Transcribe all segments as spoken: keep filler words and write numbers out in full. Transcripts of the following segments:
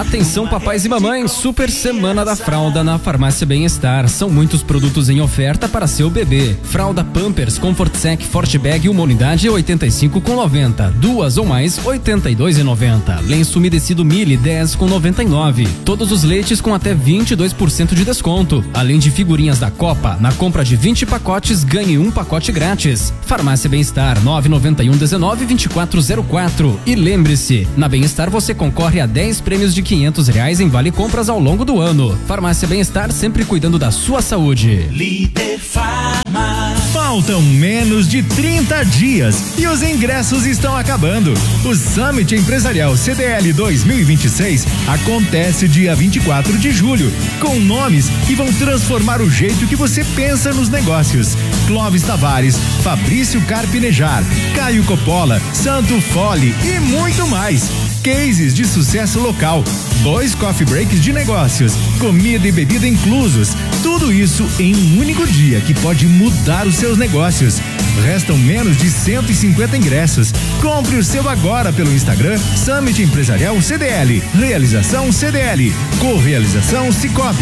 Atenção papais e mamães, super semana da fralda na Farmácia Bem-Estar. São muitos produtos em oferta para seu bebê. Fralda Pampers Comfort Sec Forte Bag, uma unidade oitenta e cinco com noventa. Duas ou mais oitenta e dois e noventa. Lenço umedecido Mili dez com noventa e nove. Todos os leites com até vinte e dois por cento de desconto. Além de figurinhas da Copa, na compra de vinte pacotes ganhe um pacote grátis. Farmácia Bem-Estar nove nove um dezenove vinte e quatro zero quatro. E lembre-se, na Bem-Estar você concorre a dez prêmios de quinhentos reais em vale compras ao longo do ano. Farmácia Bem-Estar, sempre cuidando da sua saúde. Líder Farma. Faltam menos de trinta dias e os ingressos estão acabando. O Summit Empresarial C D L dois mil e vinte e seis acontece dia vinte e quatro de julho, com nomes que vão transformar o jeito que você pensa nos negócios. Clóvis Tavares, Fabrício Carpinejar, Caio Coppola, Santo Fole e muito mais. Cases de sucesso local, dois coffee breaks de negócios, comida e bebida inclusos. Tudo isso em um único dia que pode mudar os seus negócios. Restam menos de cento e cinquenta ingressos. Compre o seu agora pelo Instagram Summit Empresarial C D L. Realização C D L. Correalização Cicobi.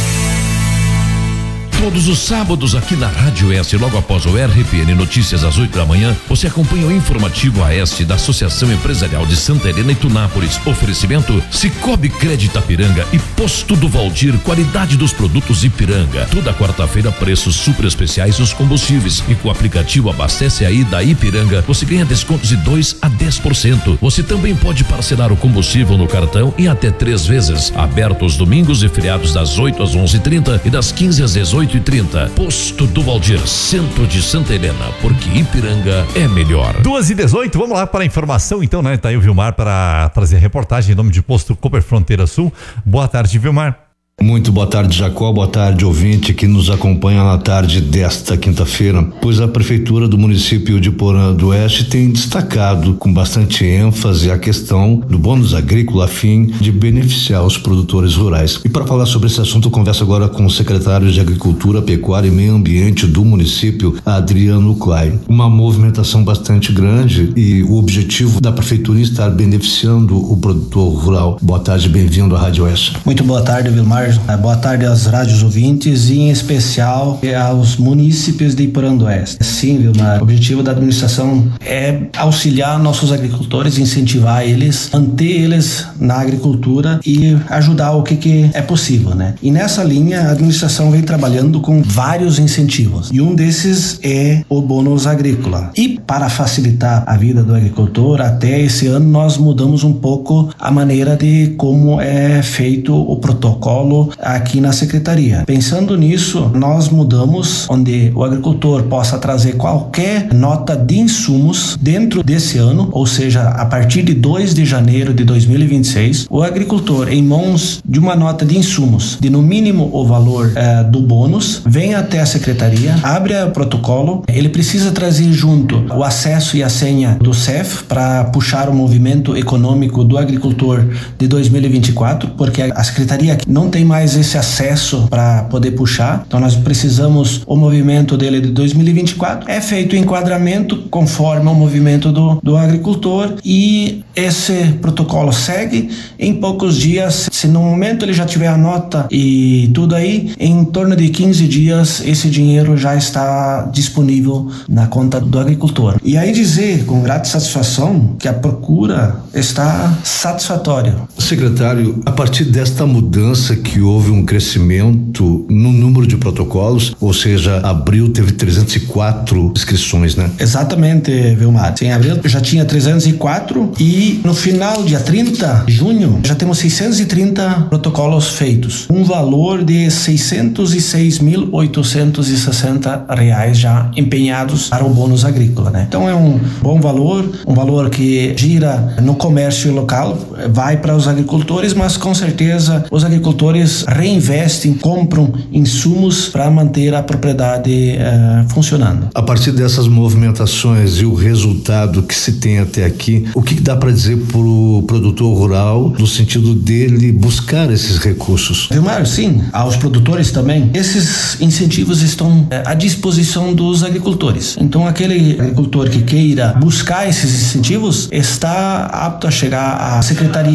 Todos os sábados aqui na Rádio S, logo após o R P N Notícias às oito da manhã, você acompanha o informativo A S da Associação Empresarial de Santa Helena e Tunápolis. Oferecimento Cicobi Crédito Ipiranga e Posto do Valdir, qualidade dos produtos Ipiranga. Toda quarta-feira preços super especiais nos combustíveis e com o aplicativo Abastece Aí da Ipiranga você ganha descontos de dois a dez por cento. Você também pode parcelar o combustível no cartão em até três vezes. Aberto aos domingos e feriados das oito às onze e trinta e das quinze às dezoito e trinta. Posto do Valdir, centro de Santa Helena, porque Ipiranga é melhor. duas e dezoito, vamos lá para a informação então, né? Tá aí o Vilmar para trazer a reportagem em nome de Posto Cooper Fronteira Sul. Boa tarde, Vilmar. Muito boa tarde, Jacó, boa tarde, ouvinte que nos acompanha na tarde desta quinta-feira, pois a Prefeitura do município de Porã do Oeste tem destacado com bastante ênfase a questão do bônus agrícola a fim de beneficiar os produtores rurais. E para falar sobre esse assunto, eu converso agora com o secretário de Agricultura, Pecuária e Meio Ambiente do município, Adriano Klein. Uma movimentação bastante grande e o objetivo da Prefeitura é estar beneficiando o produtor rural. Boa tarde, bem-vindo à Rádio Oeste. Muito boa tarde, Vilmar. Boa tarde aos rádios ouvintes e em especial aos munícipes de Porã do Oeste. Sim, Vilmar, o objetivo da administração é auxiliar nossos agricultores, incentivar eles, manter eles na agricultura e ajudar o que, que é possível, né? E nessa linha a administração vem trabalhando com vários incentivos e um desses é o bônus agrícola. E para facilitar a vida do agricultor, até esse ano nós mudamos um pouco a maneira de como é feito o protocolo aqui na secretaria. Pensando nisso, nós mudamos onde o agricultor possa trazer qualquer nota de insumos dentro desse ano, ou seja, a partir de dois de janeiro de dois mil e vinte e seis, o agricultor em mãos de uma nota de insumos de no mínimo o valor eh, do bônus, vem até a secretaria, abre o protocolo, ele precisa trazer junto o acesso e a senha do C E F para puxar o movimento econômico do agricultor de dois mil e vinte e quatro, porque a secretaria não tem mais esse acesso para poder puxar, então nós precisamos o movimento dele de dois mil e vinte e quatro, é feito o enquadramento conforme o movimento do, do agricultor e esse protocolo segue em poucos dias. Se no momento ele já tiver a nota e tudo aí, em torno de quinze dias esse dinheiro já está disponível na conta do agricultor. E aí dizer com grata satisfação que a procura está satisfatória. Secretário, a partir desta mudança que houve um crescimento no número de protocolos, ou seja, abril teve trezentas e quatro inscrições, né? Exatamente, Vilmar. Em abril já tinha trezentos e quatro e no final, dia trinta de junho, já temos seiscentos e trinta protocolos feitos. Um valor de seiscentos e seis mil oitocentos e sessenta reais já empenhados para o bônus agrícola, né? Então é um bom valor, um valor que gira no comércio local, vai para os agricultores, mas com certeza os agricultores reinvestem, compram insumos para manter a propriedade uh, funcionando. A partir dessas movimentações e o resultado que se tem até aqui, o que dá para dizer para o produtor rural no sentido dele buscar esses recursos? Vilmar, sim, aos produtores também. Esses incentivos estão uh, à disposição dos agricultores. Então aquele agricultor que queira buscar esses incentivos está apto a chegar à secretaria aqui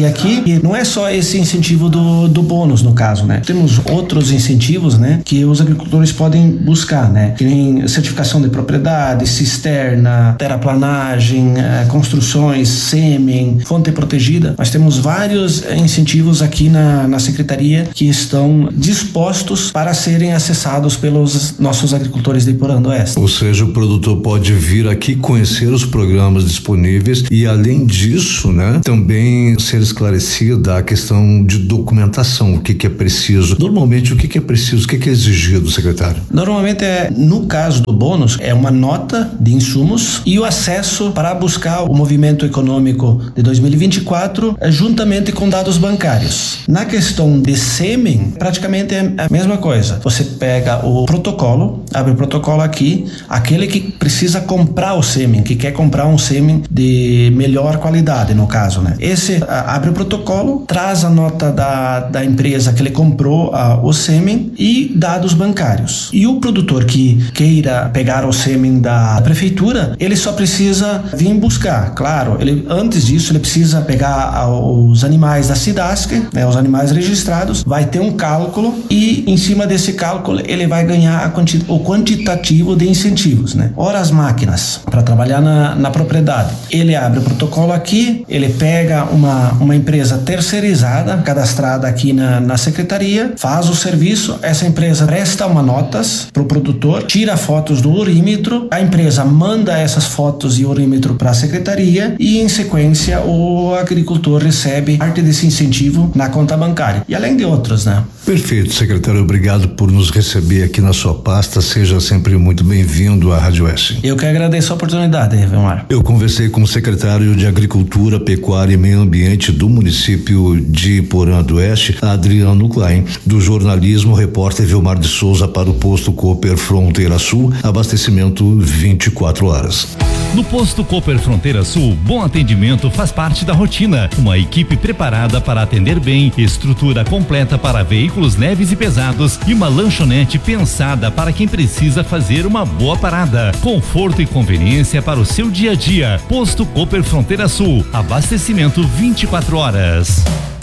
E não é só esse incentivo do, do bônus, no caso, né? Temos outros incentivos, né, que os agricultores podem buscar, né? Que nem certificação de propriedade, cisterna, terraplanagem, eh, construções, sêmen, fonte protegida. Nós temos vários incentivos aqui na, na Secretaria que estão dispostos para serem acessados pelos nossos agricultores de Iporã do Oeste. Ou seja, o produtor pode vir aqui conhecer os programas disponíveis e, além disso, né, também ser esclarecida a questão de documentação, o que que é preciso. Normalmente, o que que é preciso, o que que é exigido, secretário? Normalmente, é, no caso do bônus, é uma nota de insumos e o acesso para buscar o movimento econômico de dois mil e vinte e quatro é, juntamente com dados bancários. Na questão de sêmen, praticamente é a mesma coisa. Você pega o protocolo, abre o protocolo aqui, aquele que precisa comprar o sêmen, que quer comprar um sêmen de melhor qualidade, no caso, né? Esse a, abre o protocolo, traz a nota da, da empresa que ele comprou a, o sêmen e dados bancários. E o produtor que queira pegar o sêmen da prefeitura, ele só precisa vir buscar. Claro, ele, antes disso, ele precisa pegar a, os animais da SIDASC, né, os animais registrados, vai ter um cálculo e, em cima desse cálculo, ele vai ganhar a quanti, o quantitativo de incentivos, né? Ora, as máquinas para trabalhar na, na propriedade. Ele abre o protocolo aqui, ele pega uma, uma empresa terceirizada, cadastrada aqui na, na secretaria, faz o serviço, essa empresa presta uma notas para o produtor, tira fotos do urímetro, a empresa manda essas fotos e urímetro para a secretaria e, em sequência, o agricultor recebe parte desse incentivo na conta bancária. E além de outros, né? Perfeito, secretário. Obrigado por nos receber aqui na sua pasta. Seja sempre muito bem-vindo à Rádio Oeste. Eu que agradeço a oportunidade, Vilmar. Eu conversei com o secretário de Agricultura, Pecuária e Meio Ambiente do município de Iporã do Oeste, Adriano Klein, do jornalismo, repórter Vilmar de Souza para o posto Cooper Fronteira Sul, abastecimento vinte e quatro horas. No posto Cooper Fronteira Sul, bom atendimento faz parte da rotina. Uma equipe preparada para atender bem, estrutura completa para veículos leves e pesados e uma lanchonete pensada para quem precisa fazer uma boa parada. Conforto e conveniência para o seu dia a dia. Posto Cooper Fronteira Sul, abastecimento vinte e quatro horas.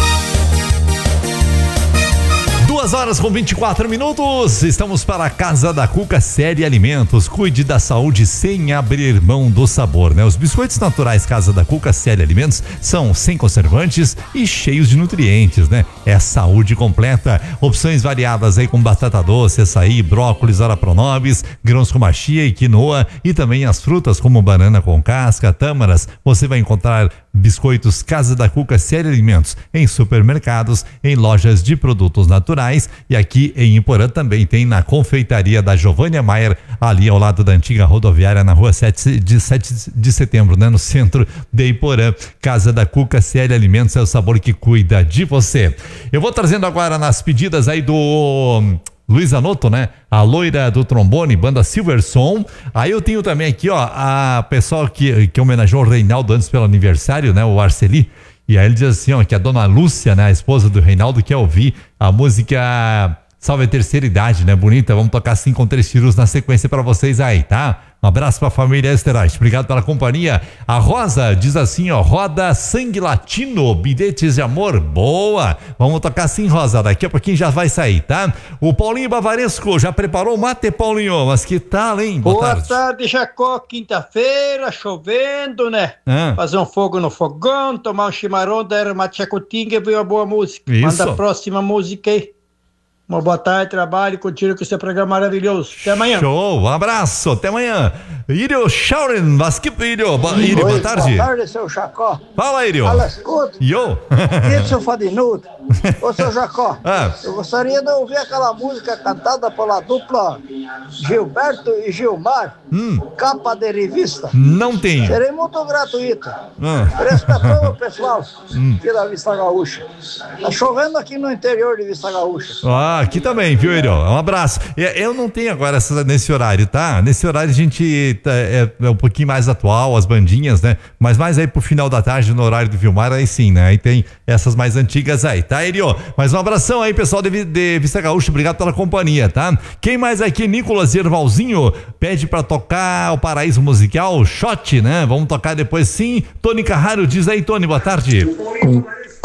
Duas horas com vinte e quatro minutos, estamos para a Casa da Cuca Série Alimentos. Cuide da saúde sem abrir mão do sabor, né? Os biscoitos naturais Casa da Cuca Série Alimentos são sem conservantes e cheios de nutrientes, né? É saúde completa. Opções variadas aí com batata doce, açaí, brócolis, ora pronobis, grãos como chia e quinoa e também as frutas como banana com casca, tâmaras. Você vai encontrar biscoitos Casa da Cuca Série Alimentos em supermercados, em lojas de produtos naturais e aqui em Iporã também tem na confeitaria da Giovânia Maier, ali ao lado da antiga rodoviária na rua sete de setembro, né? No centro de Iporã. Casa da Cuca Série Alimentos é o sabor que cuida de você. Eu vou trazendo agora nas pedidas aí do Luiz Anoto, né? A loira do trombone, banda Silverson. Aí eu tenho também aqui, ó, a pessoa que, que homenageou o Reinaldo antes pelo aniversário, né? O Arceli. E aí ele diz assim, ó, que a dona Lúcia, né? A esposa do Reinaldo, quer ouvir a música Salve a Terceira Idade, né? Bonita. Vamos tocar assim com três tiros na sequência pra vocês aí, tá? Um abraço pra família Esterage. Obrigado pela companhia. A Rosa diz assim, ó, roda sangue latino, bilhetes de amor. Boa. Vamos tocar assim, Rosa. Daqui a pouquinho já vai sair, tá? O Paulinho Bavaresco já preparou o mate, Paulinho. Mas que tal, hein? Boa, Boa tarde. tarde, Jacó. Quinta-feira, chovendo, né? Ah. Fazer um fogo no fogão, tomar um chimarrão, dar uma tchacutinga e ver uma boa música. Isso. Manda a próxima música aí. Uma boa tarde, trabalho, continue com esse programa maravilhoso. Até amanhã. Show, um abraço, até amanhã. Irio Schauren, Vasquito Irio. Bo- Irio, boa tarde. Boa tarde, seu Jacó. Fala, Irio. Fala, escuta. Yo. E seu Fadinudo. Ô, seu Jacó, Ah. eu gostaria de ouvir aquela música cantada pela dupla Gilberto e Gilmar, Hum. capa de revista. Não tem. Serei muito gratuito. Ah. Presta atenção, pessoal, Hum. aqui da Vista Gaúcha. Tá chovendo aqui no interior de Vista Gaúcha. Ah, aqui também, viu, Irio? Um abraço. É, Eu não tenho agora essa, nesse horário, tá? Nesse horário a gente tá, é, é um pouquinho mais atual, as bandinhas, né? Mas mais aí pro final da tarde, no horário do Vilmar, aí sim, né? Aí tem essas mais antigas aí, tá, Irio? Mas um abração aí, pessoal de, de Vista Gaúcha, obrigado pela companhia, tá? Quem mais aqui? Nicolas Ervalzinho pede pra tocar o Paraíso Musical, Shot, né? Vamos tocar depois sim. Tony Carraro, diz aí, Tony, boa tarde. Com,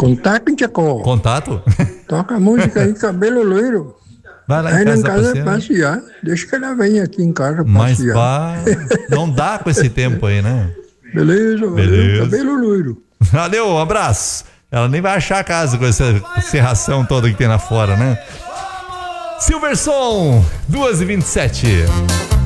Contato, Tchacó. Contato? Toca a música aí, cabelo loiro. Vai lá em aí casa, em casa passear. passear. Deixa que ela venha aqui em casa Mas passear. pá, não dá com esse tempo aí, né? Beleza, Beleza. valeu, cabelo loiro. Valeu, um abraço. Ela nem vai achar a casa com essa serração toda que tem lá fora, né? Silverson, duas e vinte e sete.